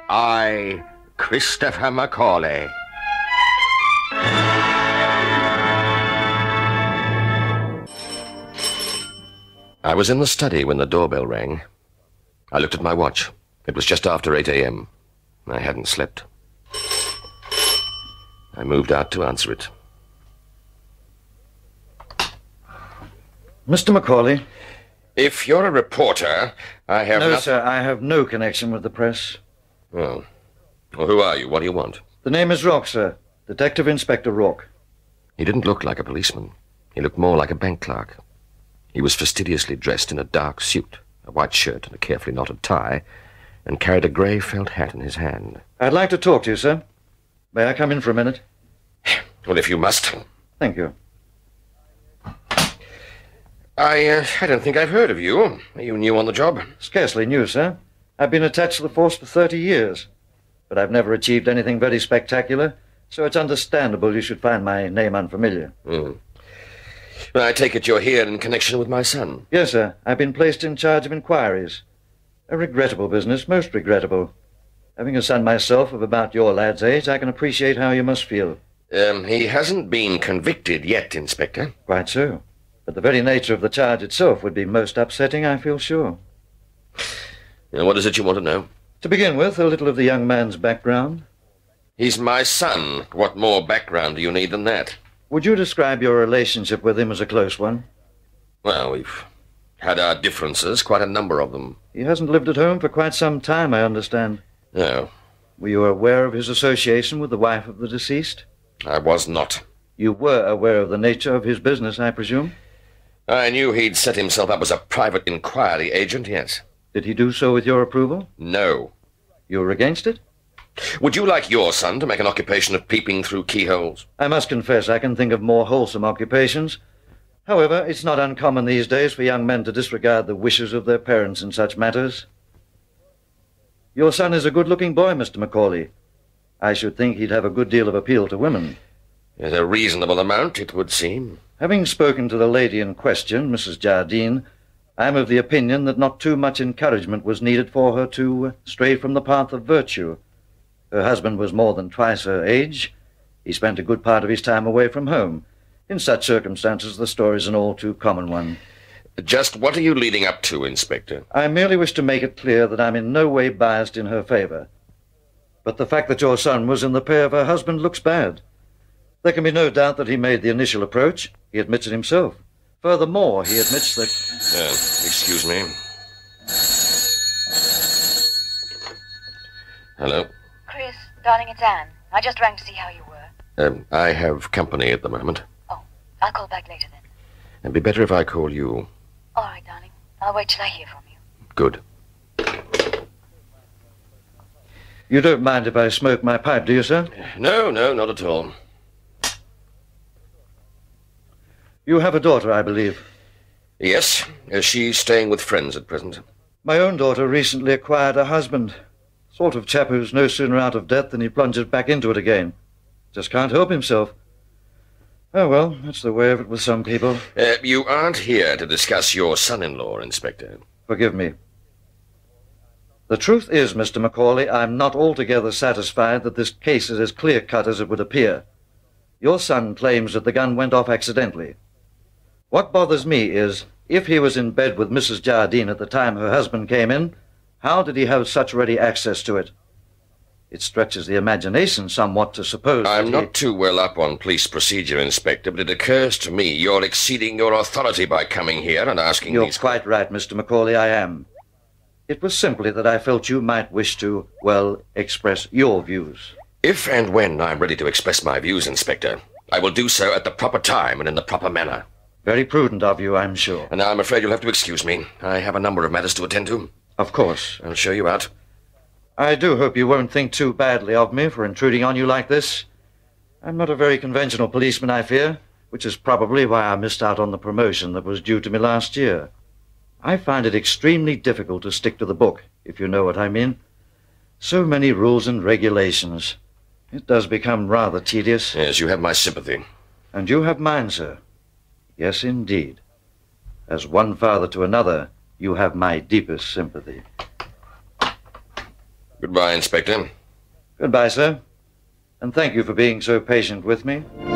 I, Christopher Macaulay. I was in the study when the doorbell rang. I looked at my watch. It was just after 8 a.m. I hadn't slept. I moved out to answer it. Mr. Macaulay. If you're a reporter, I have No, sir, I have no connection with the press. Oh. Well, who are you? What do you want? The name is Rourke, sir. Detective Inspector Rourke. He didn't look like a policeman. He looked more like a bank clerk. He was fastidiously dressed in a dark suit, a white shirt and a carefully knotted tie, and carried a grey felt hat in his hand. I'd like to talk to you, sir. May I come in for a minute? Well, if you must. Thank you. I don't think I've heard of you. Are you new on the job? Scarcely new, sir. I've been attached to the force for 30 years. But I've never achieved anything very spectacular, so it's understandable you should find my name unfamiliar. Well, I take it you're here in connection with my son. Yes, sir. I've been placed in charge of inquiries. A regrettable business, most regrettable. Having a son myself of about your lad's age, I can appreciate how you must feel. He hasn't been convicted yet, Inspector. Quite so. But the very nature of the charge itself would be most upsetting, I feel sure. What is it you want to know? To begin with, a little of the young man's background. He's my son. What more background do you need than that? Would you describe your relationship with him as a close one? Well, we've had our differences, quite a number of them. He hasn't lived at home for quite some time, I understand. No. Were you aware of his association with the wife of the deceased? I was not. You were aware of the nature of his business, I presume? I knew he'd set himself up as a private inquiry agent, yes. Did he do so with your approval? No. You were against it? Would you like your son to make an occupation of peeping through keyholes? I must confess I can think of more wholesome occupations. However, it's not uncommon these days for young men to disregard the wishes of their parents in such matters. Your son is a good-looking boy, Mr. Macaulay. I should think he'd have a good deal of appeal to women. At a reasonable amount, it would seem. Having spoken to the lady in question, Mrs. Jardine, I am of the opinion that not too much encouragement was needed for her to stray from the path of virtue. Her husband was more than twice her age. He spent a good part of his time away from home. In such circumstances, the story's an all too common one. Just what are you leading up to, Inspector? I merely wish to make it clear that I'm in no way biased in her favor. But the fact that your son was in the pay of her husband looks bad. There can be no doubt that he made the initial approach. He admits it himself. Furthermore, he admits that... Excuse me. Hello? Chris, darling, it's Anne. I just rang to see how you were. I have company at the moment. Oh, I'll call back later then. It'd be better if I call you. All right, darling. I'll wait till I hear from you. Good. You don't mind if I smoke my pipe, do you, sir? No, not at all. You have a daughter, I believe. Yes, she's staying with friends at present. My own daughter recently acquired a husband. Sort of chap who's no sooner out of debt than he plunges back into it again. Just can't help himself. Oh, well, that's the way of it with some people. You aren't here to discuss your son-in-law, Inspector. Forgive me. The truth is, Mr. Macaulay, I'm not altogether satisfied that this case is as clear-cut as it would appear. Your son claims that the gun went off accidentally. What bothers me is, if he was in bed with Mrs. Jardine at the time her husband came in, how did he have such ready access to it? It stretches the imagination somewhat to suppose I'm not too well up on police procedure, Inspector, but it occurs to me you're exceeding your authority by coming here and asking You're these... quite right, Mr. Macaulay, I am. It was simply that I felt you might wish to, well, express your views. If and when I'm ready to express my views, Inspector, I will do so at the proper time and in the proper manner. Very prudent of you, I'm sure. And now I'm afraid you'll have to excuse me. I have a number of matters to attend to. Of course. I'll show you out. I do hope you won't think too badly of me for intruding on you like this. I'm not a very conventional policeman, I fear, which is probably why I missed out on the promotion that was due to me last year. I find it extremely difficult to stick to the book, if you know what I mean. So many rules and regulations. It does become rather tedious. Yes, you have my sympathy. And you have mine, sir. Yes, indeed. As one father to another, you have my deepest sympathy. Goodbye, Inspector. Goodbye, sir. And thank you for being so patient with me.